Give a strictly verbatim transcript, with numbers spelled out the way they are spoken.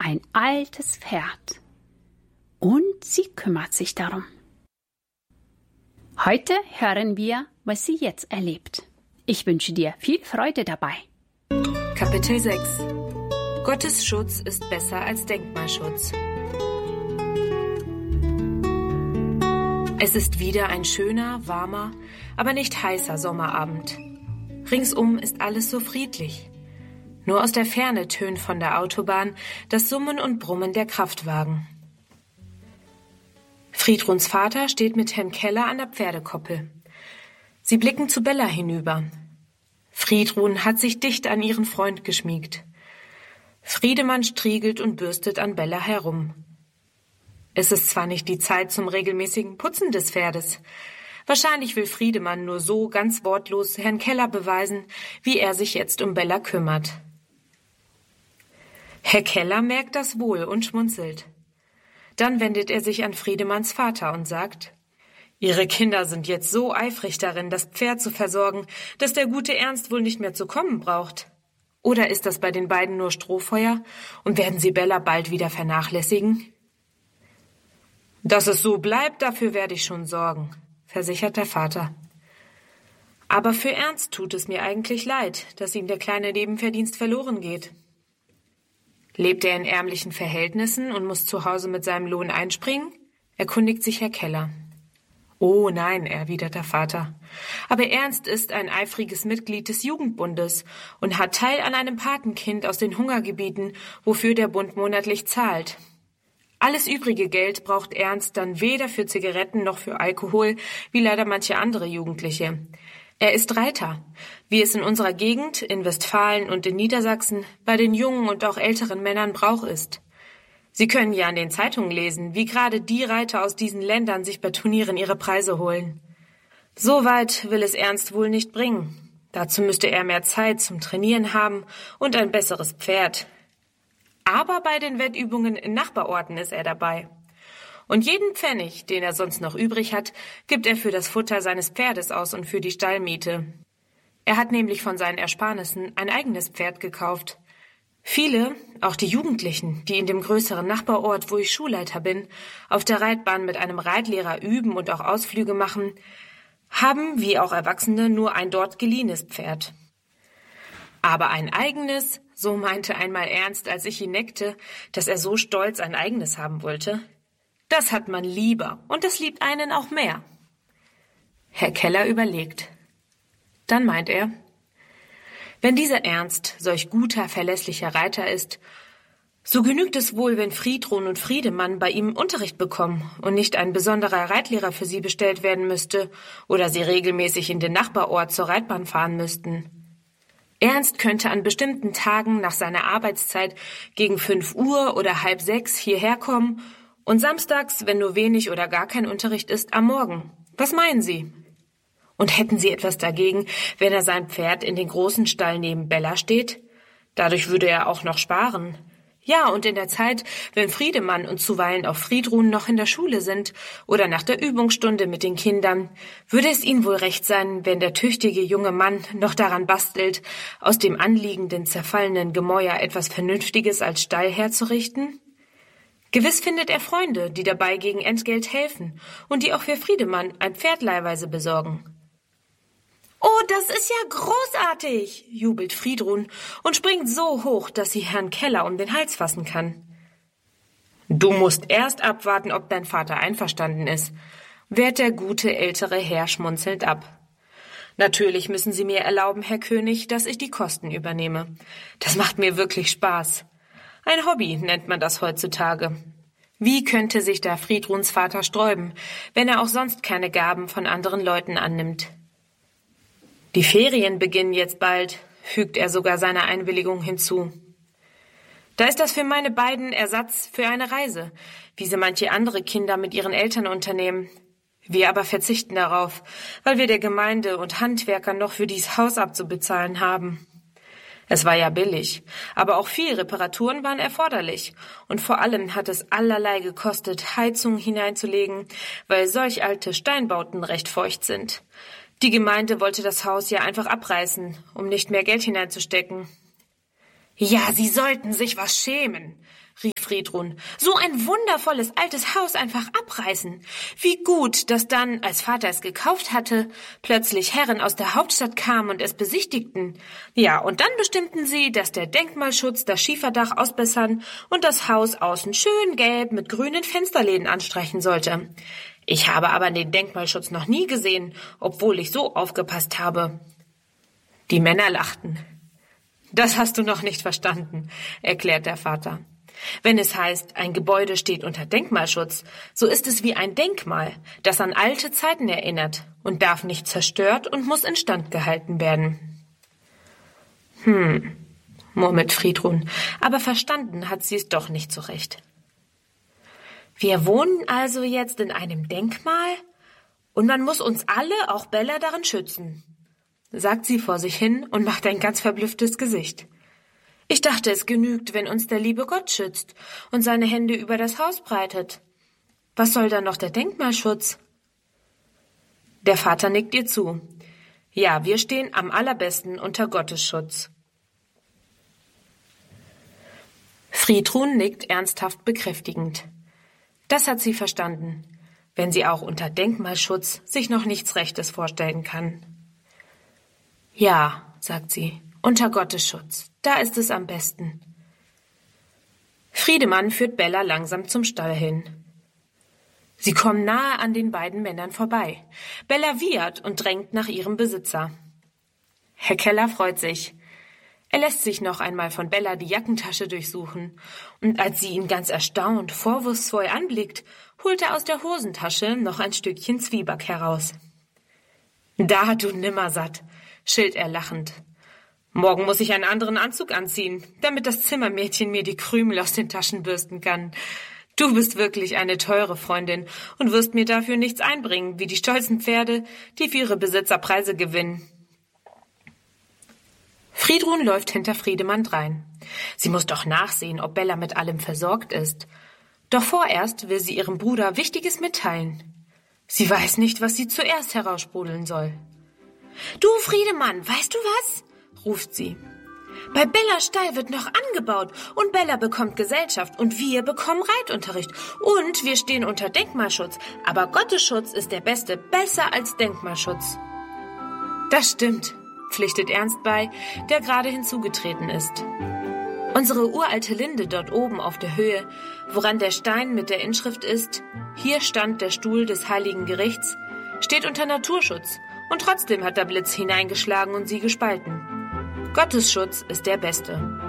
ein altes Pferd. Und sie kümmert sich darum. Heute hören wir, was sie jetzt erlebt. Ich wünsche dir viel Freude dabei. Kapitel sechs. Gottes Schutz ist besser als Denkmalschutz. Es ist wieder ein schöner, warmer, aber nicht heißer Sommerabend. Ringsum ist alles so friedlich. Nur aus der Ferne tönt von der Autobahn das Summen und Brummen der Kraftwagen. Friedruns Vater steht mit Herrn Keller an der Pferdekoppel. Sie blicken zu Bella hinüber. Friedrun hat sich dicht an ihren Freund geschmiegt. Friedemann striegelt und bürstet an Bella herum. Es ist zwar nicht die Zeit zum regelmäßigen Putzen des Pferdes. Wahrscheinlich will Friedemann nur so ganz wortlos Herrn Keller beweisen, wie er sich jetzt um Bella kümmert. Herr Keller merkt das wohl und schmunzelt. Dann wendet er sich an Friedemanns Vater und sagt: »Ihre Kinder sind jetzt so eifrig darin, das Pferd zu versorgen, dass der gute Ernst wohl nicht mehr zu kommen braucht. Oder ist das bei den beiden nur Strohfeuer und werden sie Bella bald wieder vernachlässigen?« »Dass es so bleibt, dafür werde ich schon sorgen«, versichert der Vater. »Aber für Ernst tut es mir eigentlich leid, dass ihm der kleine Nebenverdienst verloren geht. Lebt er in ärmlichen Verhältnissen und muss zu Hause mit seinem Lohn einspringen?« erkundigt sich Herr Keller. »Oh nein«, erwidert der Vater, »aber Ernst ist ein eifriges Mitglied des Jugendbundes und hat Teil an einem Patenkind aus den Hungergebieten, wofür der Bund monatlich zahlt. Alles übrige Geld braucht Ernst dann weder für Zigaretten noch für Alkohol, wie leider manche andere Jugendliche. Er ist Reiter, wie es in unserer Gegend, in Westfalen und in Niedersachsen, bei den jungen und auch älteren Männern Brauch ist. Sie können ja an den Zeitungen lesen, wie gerade die Reiter aus diesen Ländern sich bei Turnieren ihre Preise holen. So weit will es Ernst wohl nicht bringen. Dazu müsste er mehr Zeit zum Trainieren haben und ein besseres Pferd. Aber bei den Wettübungen in Nachbarorten ist er dabei. Und jeden Pfennig, den er sonst noch übrig hat, gibt er für das Futter seines Pferdes aus und für die Stallmiete. Er hat nämlich von seinen Ersparnissen ein eigenes Pferd gekauft. Viele, auch die Jugendlichen, die in dem größeren Nachbarort, wo ich Schulleiter bin, auf der Reitbahn mit einem Reitlehrer üben und auch Ausflüge machen, haben, wie auch Erwachsene, nur ein dort geliehenes Pferd. Aber ein eigenes, so meinte einmal Ernst, als ich ihn neckte, dass er so stolz ein eigenes haben wollte, das hat man lieber und das liebt einen auch mehr. Herr Keller überlegt. Dann meint er: Wenn dieser Ernst solch guter, verlässlicher Reiter ist, so genügt es wohl, wenn Friedrun und Friedemann bei ihm Unterricht bekommen und nicht ein besonderer Reitlehrer für sie bestellt werden müsste oder sie regelmäßig in den Nachbarort zur Reitbahn fahren müssten. Ernst könnte an bestimmten Tagen nach seiner Arbeitszeit gegen fünf Uhr oder halb sechs hierher kommen und samstags, wenn nur wenig oder gar kein Unterricht ist, am Morgen. Was meinen Sie? Und hätten Sie etwas dagegen, wenn er sein Pferd in den großen Stall neben Bella steht? Dadurch würde er auch noch sparen. Ja, und in der Zeit, wenn Friedemann und zuweilen auch Friedrun noch in der Schule sind oder nach der Übungsstunde mit den Kindern, würde es Ihnen wohl recht sein, wenn der tüchtige junge Mann noch daran bastelt, aus dem anliegenden, zerfallenen Gemäuer etwas Vernünftiges als Stall herzurichten? Gewiss findet er Freunde, die dabei gegen Entgelt helfen und die auch für Friedemann ein Pferd leihweise besorgen. »Oh, das ist ja großartig«, jubelt Friedrun und springt so hoch, dass sie Herrn Keller um den Hals fassen kann. »Du musst erst abwarten, ob dein Vater einverstanden ist«, wehrt der gute ältere Herr schmunzelnd ab. »Natürlich müssen Sie mir erlauben, Herr König, dass ich die Kosten übernehme. Das macht mir wirklich Spaß. Ein Hobby nennt man das heutzutage. Wie könnte sich da Friedruns Vater sträuben, wenn er auch sonst keine Gaben von anderen Leuten annimmt? Die Ferien beginnen jetzt bald«, fügt er sogar seine Einwilligung hinzu. »Da ist das für meine beiden Ersatz für eine Reise, wie sie manche andere Kinder mit ihren Eltern unternehmen. Wir aber verzichten darauf, weil wir der Gemeinde und Handwerkern noch für dies Haus abzubezahlen haben. Es war ja billig, aber auch viel Reparaturen waren erforderlich und vor allem hat es allerlei gekostet, Heizungen hineinzulegen, weil solch alte Steinbauten recht feucht sind. Die Gemeinde wollte das Haus ja einfach abreißen, um nicht mehr Geld hineinzustecken.« »Ja, Sie sollten sich was schämen«, rief Friedrun. »So ein wundervolles altes Haus einfach abreißen. Wie gut, dass dann, als Vater es gekauft hatte, plötzlich Herren aus der Hauptstadt kamen und es besichtigten. Ja, und dann bestimmten sie, dass der Denkmalschutz das Schieferdach ausbessern und das Haus außen schön gelb mit grünen Fensterläden anstreichen sollte. Ich habe aber den Denkmalschutz noch nie gesehen, obwohl ich so aufgepasst habe.« Die Männer lachten. »Das hast du noch nicht verstanden«, erklärt der Vater. »Wenn es heißt, ein Gebäude steht unter Denkmalschutz, so ist es wie ein Denkmal, das an alte Zeiten erinnert und darf nicht zerstört und muss instand gehalten werden.« »Hm«, murmelt Friedrun, aber verstanden hat sie es doch nicht so recht. »Wir wohnen also jetzt in einem Denkmal und man muss uns alle, auch Bella, darin schützen«, sagt sie vor sich hin und macht ein ganz verblüfftes Gesicht. »Ich dachte, es genügt, wenn uns der liebe Gott schützt und seine Hände über das Haus breitet. Was soll dann noch der Denkmalschutz?« Der Vater nickt ihr zu. »Ja, wir stehen am allerbesten unter Gottes Schutz.« Friedrun nickt ernsthaft bekräftigend. Das hat sie verstanden, wenn sie auch unter Denkmalschutz sich noch nichts Rechtes vorstellen kann. »Ja«, sagt sie, »unter Gottes Schutz, da ist es am besten.« Friedemann führt Bella langsam zum Stall hin. Sie kommen nahe an den beiden Männern vorbei. Bella wiehert und drängt nach ihrem Besitzer. Herr Keller freut sich. Er lässt sich noch einmal von Bella die Jackentasche durchsuchen, und als sie ihn ganz erstaunt, vorwurfsvoll anblickt, holt er aus der Hosentasche noch ein Stückchen Zwieback heraus. »Da, du Nimmersatt«, schilt er lachend. »Morgen muss ich einen anderen Anzug anziehen, damit das Zimmermädchen mir die Krümel aus den Taschen bürsten kann. Du bist wirklich eine teure Freundin und wirst mir dafür nichts einbringen, wie die stolzen Pferde, die für ihre Besitzer Preise gewinnen.« Friedrun läuft hinter Friedemann drein. Sie muss doch nachsehen, ob Bella mit allem versorgt ist. Doch vorerst will sie ihrem Bruder Wichtiges mitteilen. Sie weiß nicht, was sie zuerst heraussprudeln soll. »Du, Friedemann, weißt du was?«, ruft sie. »Bei Bellas Stall wird noch angebaut und Bella bekommt Gesellschaft und wir bekommen Reitunterricht und wir stehen unter Denkmalschutz, aber Gottes Schutz ist der beste, besser als Denkmalschutz.« »Das stimmt«, pflichtet Ernst bei, der gerade hinzugetreten ist. »Unsere uralte Linde dort oben auf der Höhe, woran der Stein mit der Inschrift ist, hier stand der Stuhl des Heiligen Gerichts, steht unter Naturschutz. Und trotzdem hat der Blitz hineingeschlagen und sie gespalten. Gottes Schutz ist der beste.«